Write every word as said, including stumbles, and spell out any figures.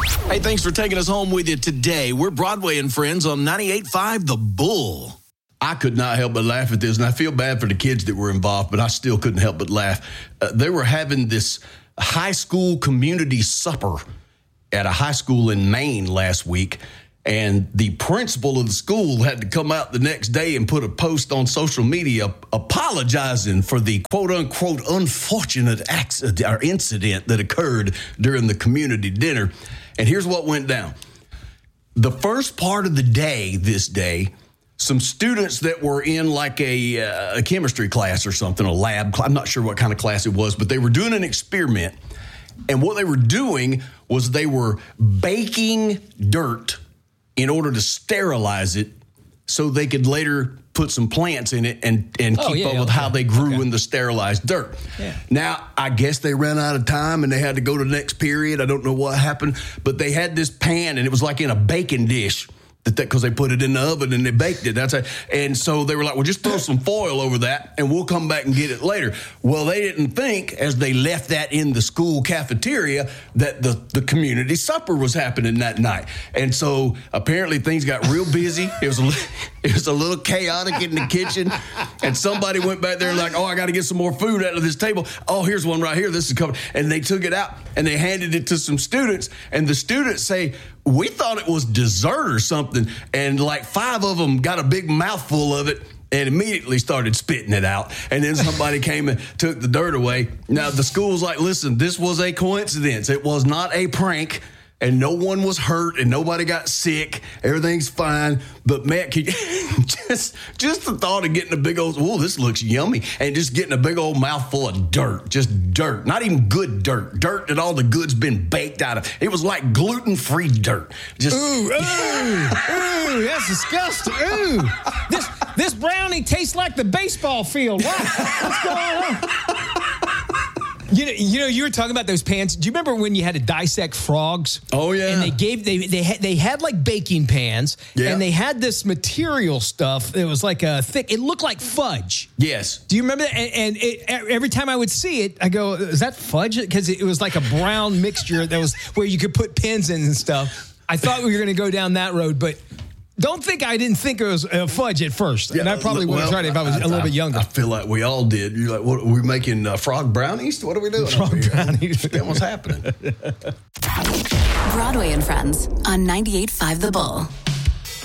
Hey, thanks for taking us home with you today. We're Broadway and Friends on ninety-eight point five The Bull. I could not help but laugh at this, and I feel bad for the kids that were involved, but I still couldn't help but laugh. Uh, they were having this high school community supper at a high school in Maine last week, and the principal of the school had to come out the next day and put a post on social media apologizing for the quote-unquote unfortunate accident or incident that occurred during the community dinner. And here's what went down. The first part of the day this day, some students that were in like a, uh, a chemistry class or something, a lab, I'm not sure what kind of class it was, but they were doing an experiment. And what they were doing was they were baking dirt in order to sterilize it so they could later put some plants in it and, and oh, keep yeah, up with okay. how they grew okay. in the sterilized dirt. Yeah. Now, I guess they ran out of time and they had to go to the next period. I don't know what happened, but they had this pan and it was like in a baking dish. That because they put it in the oven and they baked it. That's a, and so they were like, well, just throw some foil over that and we'll come back and get it later. Well, they didn't think as they left that in the school cafeteria that the, the community supper was happening that night. And so apparently things got real busy. It was a, it was a little chaotic in the kitchen. And somebody went back there and like, oh, I got to get some more food out of this table. Oh, here's one right here. This is coming. And they took it out and they handed it to some students. And the students say, we thought it was dessert or something, and like five of them got a big mouthful of it and immediately started spitting it out. And then somebody came and took the dirt away. Now, the school's like, listen, this was a coincidence. It was not a prank, and no one was hurt, and nobody got sick. Everything's fine. But, man, can you, just, just the thought of getting a big old, oh, this looks yummy, and just getting a big old mouthful of dirt, just dirt. Not even good dirt, dirt that all the goods been baked out of. It was like gluten-free dirt. Just, ooh, ooh, ooh, that's disgusting. Ooh, this, this brownie tastes like the baseball field. What? What's going on? You know, you know, you were talking about those pans. Do you remember when you had to dissect frogs? Oh yeah. And they gave they they had, they had like baking pans, yeah. and they had this material stuff. It was like a thick. It looked like fudge. Yes. Do you remember that? And, and it, every time I would see it, I go, "Is that fudge?" Because it was like a brown mixture that was where you could put pins in and stuff. I thought we were going to go down that road, but. Don't think I didn't think it was uh, fudge at first. Yeah, and I probably would have well, tried it if I was I, a little I, bit younger. I feel like we all did. You're like, what are we making uh, frog brownies? What are we doing? Frog brownies. What's happening? Broadway and Friends on ninety-eight point five The Bull.